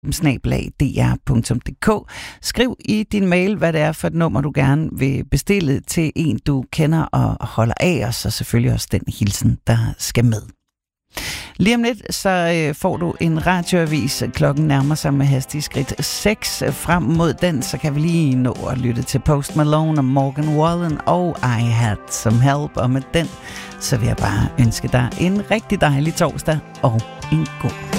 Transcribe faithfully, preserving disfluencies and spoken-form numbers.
snabel-a d r punktum d k. Skriv i din mail, hvad det er for et nummer, du gerne vil bestille til en, du kender og holder af, og så selvfølgelig også den hilsen, der skal med. Lige om lidt, så øh, får du en radioavis. Klokken nærmer sig med hastige skridt seks. Frem mod den, så kan vi lige nå at lytte til Post Malone og Morgan Wallen og I Had Some Help. Og med den, så vil jeg bare ønske dig en rigtig dejlig torsdag og en god